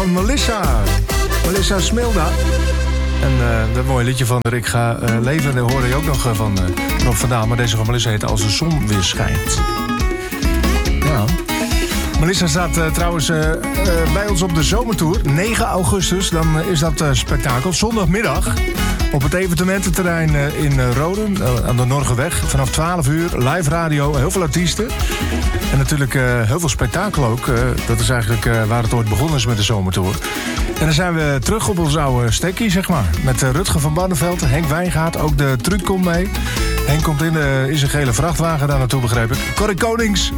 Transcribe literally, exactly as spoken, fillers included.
van Melissa. Melissa Smilda. En uh, dat mooie liedje van Rick Ga uh, Leven, daar hoorde je ook nog uh, van uh, Rob vandaan. Maar deze van Melissa heet Als de zon weer schijnt. Ja. Melissa staat uh, trouwens uh, uh, bij ons op de zomertour. negen augustus, dan uh, is dat uh, spektakel. Zondagmiddag op het evenemententerrein uh, in uh, Roden, uh, aan de Norgeweg. Vanaf twaalf uur, live radio, heel veel artiesten. En natuurlijk uh, heel veel spektakel ook. Uh, dat is eigenlijk uh, waar het ooit begonnen is met de zomertour. En dan zijn we terug op ons oude stekkie, zeg maar. Met uh, Rutger van Barneveld, Henk Wijngaard, ook de truc komt mee. Henk komt in, uh, in zijn gele vrachtwagen daar naartoe, begreep ik. Corrie Konings